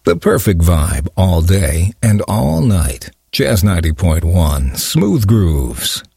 The perfect vibe all day and all night. Jazz 90.1, Smooth Grooves.